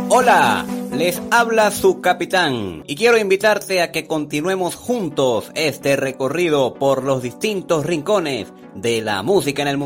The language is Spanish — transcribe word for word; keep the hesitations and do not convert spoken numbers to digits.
Hola, les habla su capitán y quiero invitarte a que continuemos juntos este recorrido por los distintos rincones de la música en el mundo.